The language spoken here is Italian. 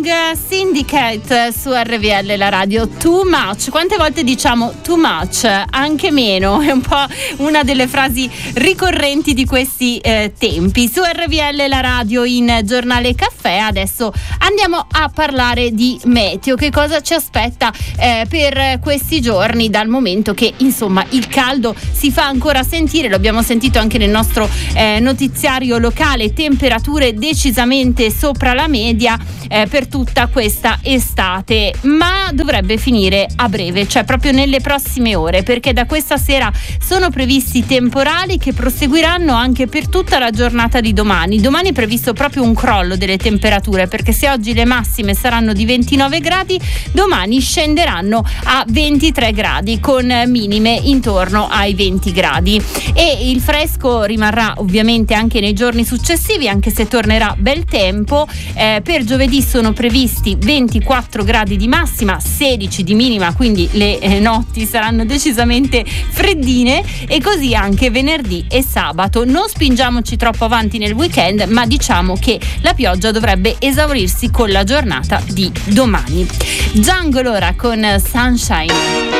Young Syndicate su RVL, la radio. Too much. Quante volte diciamo too much? Anche meno. È un po' una delle frasi ricorrenti di questi tempi. Su RVL, la radio, in Giornale Caffè. Adesso andiamo a parlare di meteo. Che cosa ci aspetta per questi giorni, dal momento che insomma il caldo si fa ancora sentire. Lo abbiamo sentito anche nel nostro notiziario locale. Temperature decisamente sopra la media per tutta questa estate, ma dovrebbe finire a breve, cioè proprio nelle prossime ore, perché da questa sera sono previsti temporali che proseguiranno anche per tutta la giornata di domani. Domani è previsto proprio un crollo delle temperature, perché se oggi le massime saranno di 29 gradi, domani scenderanno a 23 gradi con minime intorno ai 20 gradi, e il fresco rimarrà ovviamente anche nei giorni successivi, anche se tornerà bel tempo. Per giovedì sono previsti 24 gradi di massima, 16 di minima, quindi le notti saranno decisamente freddine, e così anche venerdì e sabato. Non spingiamoci troppo avanti nel weekend, ma diciamo che la pioggia dovrebbe esaurirsi con la giornata di domani. Jungle ora con Sunshine.